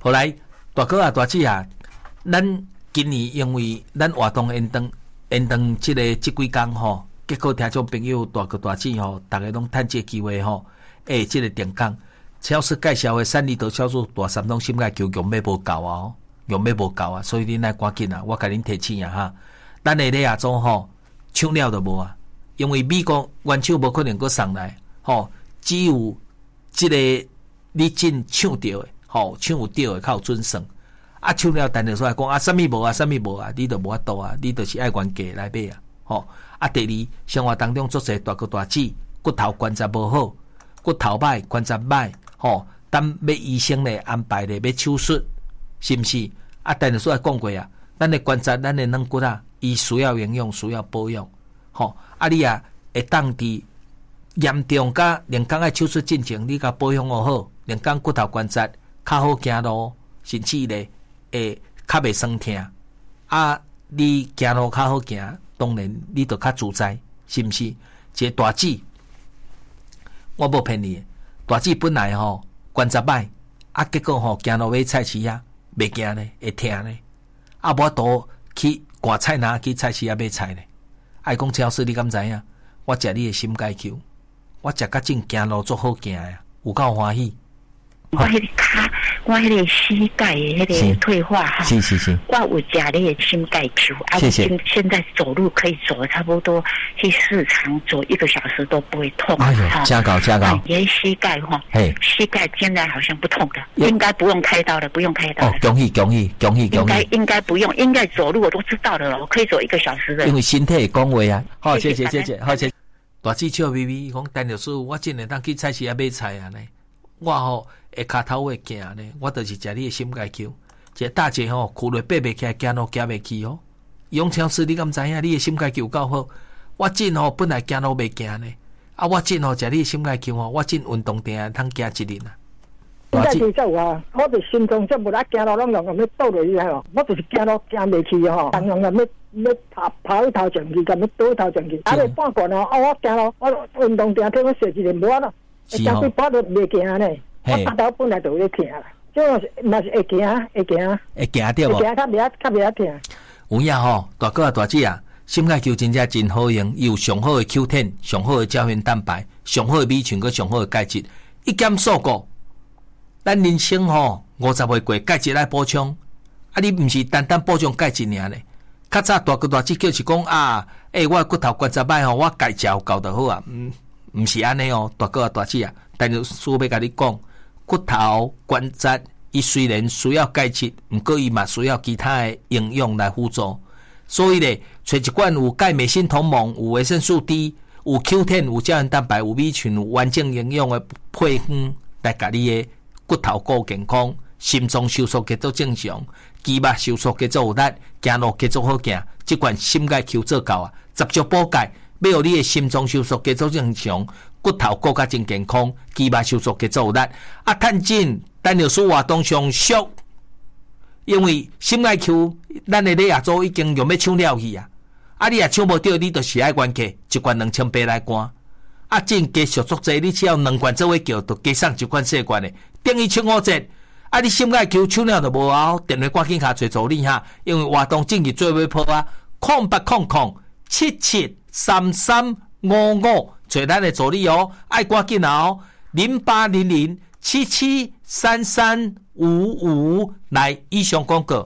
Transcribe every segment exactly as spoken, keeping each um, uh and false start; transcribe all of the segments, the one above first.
后来大哥啊大姐啊，咱今年因为咱活动延长延长即个即几工吼，结果听众朋友大哥大姐吼，大家拢趁这机会吼，诶，即个电工超市介绍的三里头超市大三通心态球用要无够啊，哦，用要无够啊，所以恁来赶紧啊，我甲恁提醒啊哈，咱的咧亚洲吼抢了都无啊，因为美国原厂无可能搁送来，吼，只有即个你真抢到的，吼，抢有到的较有准算。啊，抢了，单就出来讲啊，啥物无啊，啥物无啊，你就无法度啊，你就是爱原价来买啊，吼。啊，第二，生活当中做些大哥大姐骨头关节无好，骨头歹，关节歹，吼，等要医生咧安排咧要手术，是毋是？啊，单就出来讲过啊，咱的关节，咱的软骨啊，伊需要营养，需要保养，吼。啊，你啊会当伫严重甲连讲爱手术进前，你甲保养好，连讲骨头关节较好行路，甚至咧。诶，较袂酸痛啊！你行路较好行，当然你就较自在，是毋是？一个大姐，我无骗你，大姐本来吼关节歹，啊，结果吼行路去菜市啊，袂行咧，会痛咧，啊，无多去赶菜拿去菜市啊买菜咧。爱讲超市，你敢知影？我食你的心解球，我食甲正行路足好行呀，有够欢喜。 我迄个骹，我迄个膝盖的迄个退化哈， 是是是， 我有食那个心盖球，啊， 谢谢。 现在走路可以走差不多去市场走一个小时都不会痛。 哎呦，加高加高！ 你的膝盖哈，嘿，膝盖现在好像不痛的，应该不用开刀的，不用开刀。 哦，恭喜恭喜恭喜恭喜！ 应该应该不用，应该走路我都知道的了，我可以走一个小时的。 因为身体讲话啊，好，谢谢谢谢，好谢。大姐笑眯眯讲，陈律师，我真的当去菜市啊买菜啊呢。我吼下骹头会行呢，我就是食你的心解球。一个大姐吼，哭落爬袂起来，行路行袂去哦。用超市你敢知影？你的心解球够好。我真吼本来行路袂行呢，啊，我真吼食你的心解球吼，我真运动定通行一日啊。 现在就有啊，我就心脏这无啦，行路拢用咁要倒落去吼，我就是行路行袂去吼，常常咁要要跑跑一头上去，咁要倒一头上去，啊，你半罐哦，啊，我行路我运动定听我设一个无啊咯。是哦，跑都袂行呢。我头头本来就会疼啦，即个嘛是会行，会行， 会行对无？ 会行较袂啊，较袂啊疼。 有影吼，大哥啊，大姐啊，心解球真正真好用，有上好的 Q 十，上好的胶原蛋白，上好的米群，佮上好的钙质，一减数个。咱人生吼五十岁过，钙质来补充。啊，你毋是单单补充钙质尔咧？较早大哥大姐叫是讲啊，诶、欸，我骨头关节歹吼，我钙食有够就好啊，嗯。唔是安尼哦，大哥啊大姐啊，但是说要甲你讲，骨头关节伊虽然需要钙质，毋过伊嘛需要其他的营养来辅助。所以咧，找一罐有钙镁锌同盟、有维生素 D、有 Q 十、有胶原蛋白、有米群、有完整营养的配方，来甲你的骨头顾健康，心脏收缩节奏正常，肌肉收缩节奏有力，行路节奏好行。即罐心解球做够啊，十足补钙。要互你的心脏收缩节奏正常，骨头骨较真健康，肌肉收缩节奏有力。啊，趁紧，陈律师活动上俗，因为心解球，咱的咧亚洲已经用要抢了去啊！啊，你也抢无到，你就是爱原价一罐两千八来罐。啊，真加续作济，你只要两罐做伙叫，就加送一罐细罐的，等于抢五折。啊，你心解球抢了就无啊！电话赶紧下找助理哈，因为活动正日做尾破啊，空八空空七七。三三五五，找咱的助理哦，爱赶紧哦，零八零零七七三三五五来以上广告。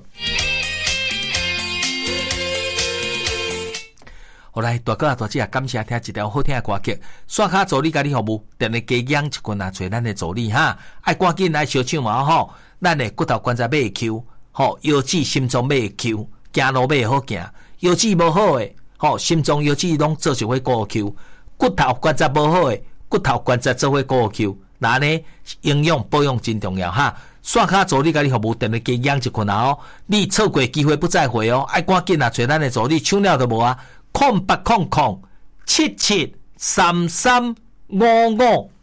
好来，大哥啊，大姐啊，感谢听一条好听的歌曲，刷卡助理甲你服务，电话加养一群啊，找咱的助理哈，爱赶紧来小抢嘛吼，咱的骨头关节买 Q， 吼，腰子心脏买 Q， 行路买好行，腰子无好的。吼，心脏腰子拢做一回高 Q， 骨头关节无好诶，骨头关节做回高 Q， 那呢营养保养真重要哈。刷卡助理甲你服务，电话加养一群啊哦，你错过机会不再回哦，爱赶紧啊，找咱的助理抢了都无啊，空八空空七七三三五五。